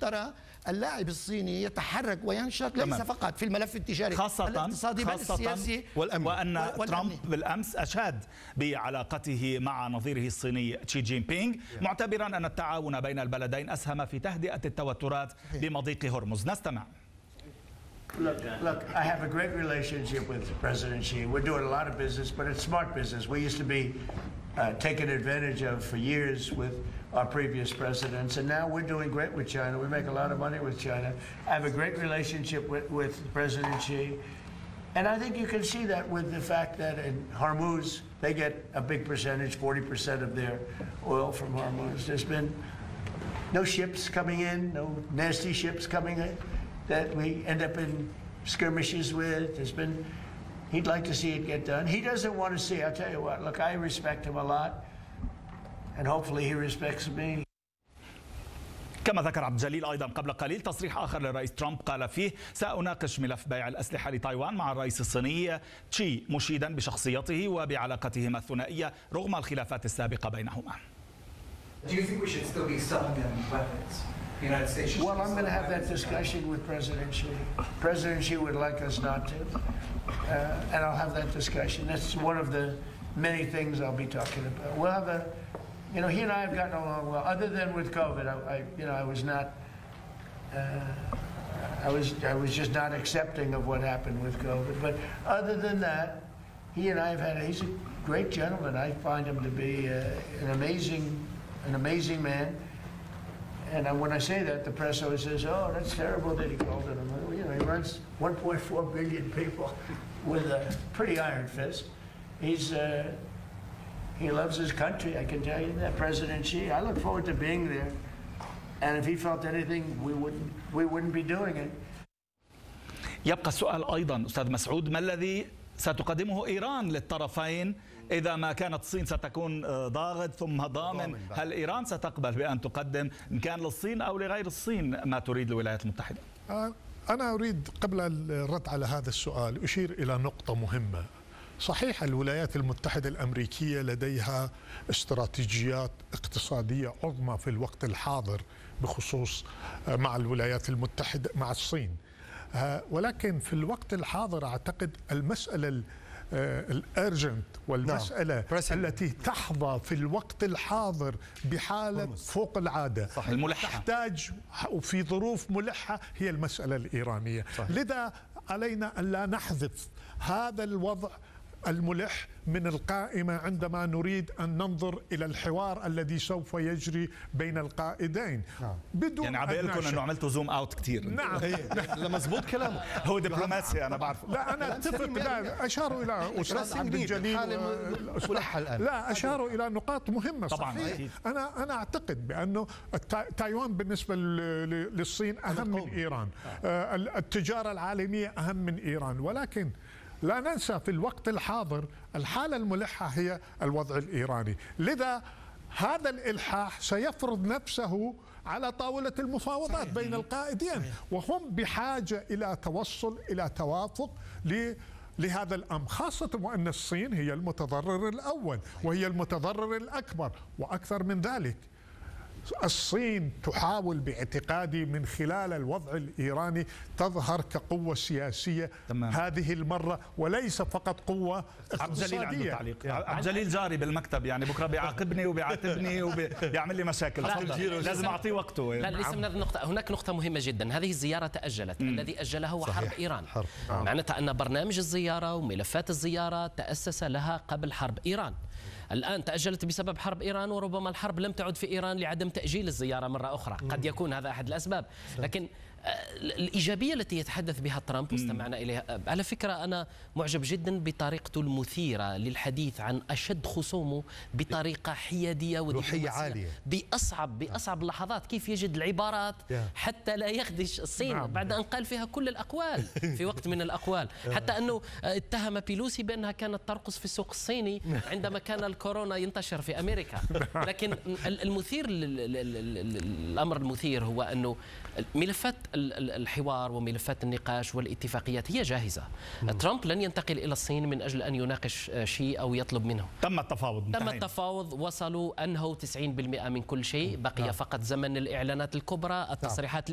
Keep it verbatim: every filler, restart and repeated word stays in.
ترى اللاعب الصيني يتحرك وينشط ليس فقط في الملف التجاري خاصة الاقتصادي بل السياسي والأمني، وأن ترامب بالأمس أشاد بعلاقته مع نظيره الصيني شي جين بينغ معتبرا أن التعاون بين البلدين أسهم في تهدئة التوترات بمضيق هرمز. نستمع. Look, look, I have a great relationship with President Xi. We're doing a lot of business, but it's smart business. We used to be uh, taken advantage of for years with our previous presidents, and now we're doing great with China. We make a lot of money with China. I have a great relationship with, with President Xi, and I think you can see that with the fact that in Hormuz, they get a big percentage, forty percent of their oil from Hormuz. There's been no ships coming in, no nasty ships coming in that we end up in skirmishes with. There's been, he'd like to see it get done. He doesn't want to see, I'll tell you what, look, I respect him a lot, and hopefully he respects me. كما ذكر عبد الجليل أيضا قبل قليل تصريح آخر للرئيس ترامب قال فيه: سأناقش ملف بيع الأسلحة لتايوان مع الرئيس الصيني تشي، مشيدا بشخصيته وبعلاقتهما الثنائية رغم الخلافات السابقة بينهما. Do you think we should still be selling them weapons? The United States should well, I'm going to have that discussion with President Xi. President Xi would like us not to, uh, and I'll have that discussion. That's one of the many things I'll be talking about. We'll have a, you know, he and I have gotten along well. Other than with COVID, I, I you know, I was not, uh, I was, I was just not accepting of what happened with COVID. But other than that, he and I have had. He's a great gentleman. I find him to be uh, an amazing, an amazing man. And when I say that, the press always says, "Oh, that's terrible that he called it." You know, he runs one point four billion people with a pretty iron fist. He's uh, he loves his country. I can tell you that, President Xi. I look forward to being there. And if he felt anything, we wouldn't we wouldn't be doing it. يبقى السؤال أيضا أستاذ مسعود: ما الذي ستقدمه إيران للطرفين إذا ما كانت الصين ستكون ضاغط ثم ضامن؟ هل إيران ستقبل بأن تقدم إن كان للصين أو لغير الصين ما تريد الولايات المتحدة؟ أنا أريد قبل الرد على هذا السؤال أشير إلى نقطة مهمة. صحيح الولايات المتحدة الأمريكية لديها استراتيجيات اقتصادية عظمى في الوقت الحاضر بخصوص مع الولايات المتحدة مع الصين، ولكن في الوقت الحاضر أعتقد المسألة الارجنت والمسألة نعم. التي تحظى في الوقت الحاضر بحالة فوق العادة صحيح. الملحة تحتاج في ظروف ملحة هي المسألة الإيرانية صحيح. لذا علينا أن لا نحذف هذا الوضع الملح من القائمة عندما نريد أن ننظر إلى الحوار الذي سوف يجري بين القائدين نعم. بدون يعني عبالكم أنه عملتوا زوم أوت كتير. نعم لا مزبوط كلامه، هو دبلوماسي أنا بعرف. لا أنا أتفق. لا أشاروا إلى أستاذ عبد الجليل لا أشاروا إلى نقاط مهمة طبعا. صحيح. أنا أنا أعتقد بأنه تايوان بالنسبة للصين أهم من إيران، التجارة العالمية أهم من إيران، ولكن لا ننسى في الوقت الحاضر الحالة الملحة هي الوضع الإيراني. لذا هذا الإلحاح سيفرض نفسه على طاولة المفاوضات بين القائدين، وهم بحاجة إلى توصل إلى توافق لهذا الأمر، خاصة وأن الصين هي المتضرر الأول وهي المتضرر الأكبر. وأكثر من ذلك الصين تحاول باعتقادي من خلال الوضع الإيراني تظهر كقوة سياسية تمام. هذه المرة وليس فقط قوة اقتصادية. عبد الجليل عنده تعليق. عبد الجليل جاري بالمكتب، يعني بكره بيعاقبني وبيعاتبني وبيعمل لي مشاكل. لازم أعطيه وقته. لا ليس من النقطة. هناك نقطة مهمة جدا. هذه الزيارة تأجلت. م. الذي أجلها هو حرب إيران. حرب. آه. معناتها أن برنامج الزيارة وملفات الزيارة تأسس لها قبل حرب إيران. الآن تأجلت بسبب حرب إيران، وربما الحرب لم تعد في إيران لعدم تأجيل الزيارة مرة أخرى. قد يكون هذا أحد الأسباب. لكن الإيجابية التي يتحدث بها ترامب واستمعنا إليها، على فكرة أنا معجب جدا بطريقته المثيرة للحديث عن أشد خصومه بطريقة حيادية روحية عالية، بأصعب بأصعب اللحظات، كيف يجد العبارات حتى لا يخدش الصين بعد أن قال فيها كل الأقوال في وقت من الأقوال، حتى أنه اتهم بيلوسي بأنها كانت ترقص في السوق الصيني عندما كان الكورونا ينتشر في أمريكا. لكن المثير الأمر المثير هو أنه ملفات الحوار وملفات النقاش والاتفاقيات هي جاهزة. مم. ترامب لن ينتقل إلى الصين من أجل أن يناقش شيء أو يطلب منه. تم التفاوض. تم التفاوض، وصلوا أنهوا تسعين بالمئة من كل شيء، بقي نعم. فقط زمن الإعلانات الكبرى، التصريحات